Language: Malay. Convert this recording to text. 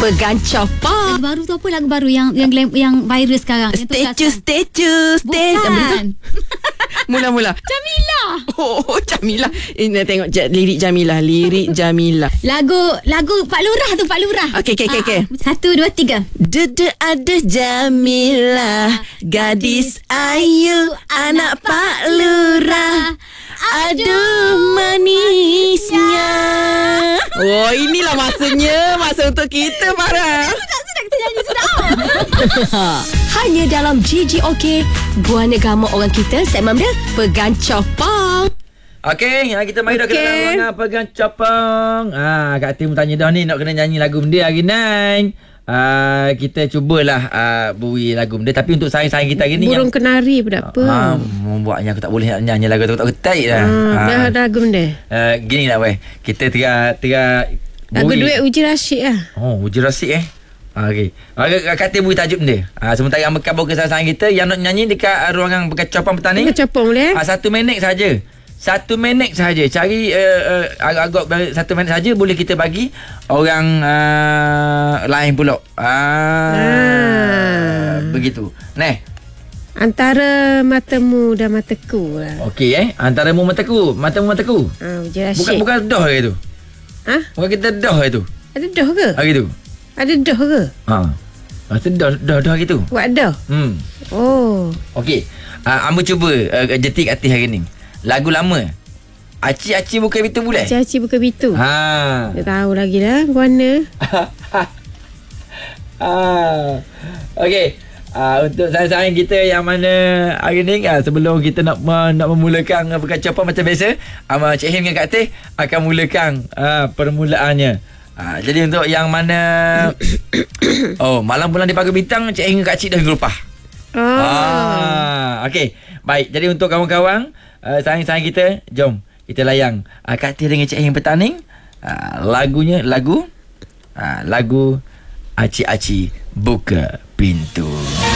Pegang Copa. Lagu baru tu apa? Lagu baru yang viral sekarang. Statue. Bukan. Mula-mula. Jamila. Oh, Jamila. Ini tengok lirik Jamila. Lagu Pak Lurah tu, Pak Lurah. Okey. 1, 2, 3. Dede ada Jamila, gadis ayu, anak Pak Lurah. Aduh manisnya. Oh, inilah masanya. Masa untuk kita, Farah. Sudah kita nyanyi sudah. Hanya dalam GGOK, Gua Negama Orang Kita, segmen dia Pegang Copa. Okey, kita mari dah ke dalam ruangan pegang copong. Kak Tim tanya dah ni nak kena nyanyi lagu benda hari ni. Kita cubalah beri lagu benda, tapi untuk saing-saing kita hari ni Burung Kenari pun tak apa. Membuatnya aku tak boleh nak nyanyi lagu tu, tak ketai dah. Dah lagu benda. Gini lah weh. Kita tengah Lagu duet Uji Rashid lah. Oh, Uji Rashid Okey. Kak Tim beri tajuk benda. Sementara yang berkabur ke saing kita yang nak nyanyi dekat ruangan pegang copong petang ni. Pegang copong boleh. 1 minit saja. 1 minit sahaja. Cari agak-agak 1 minit saja boleh kita bagi orang lain pula. Begitu. Antara matamu dan mataku lah. Okey antara matamu mataku. Uji Rashid. Bukan dah ke tu? Bukan kita dah ke tu? Ada dah ke? Gitu. Ada dah ke? Masa dah gitu. Buat dah. Oh. Okey. Amba cuba jetik artis hari ni. Lagu lama. Aci bukan pintu boleh? Aci bukan pintu. Dia tahu lagi lah warna. Okey. Untuk saing-saing kita yang mana hari ni sebelum kita nak memulakan pegang copong macam biasa, Cik Him dengan Kak Teh akan mulakan permulaannya. Jadi untuk yang mana malam bulan di pagar bintang, Cik Him dengan Kak Cik dah gelupah. Okey. Baik, jadi untuk kawan-kawan saing-saing kita, jom kita layang Kak Teh dengan Cik Him petang ni. Lagu Aci buka pintu.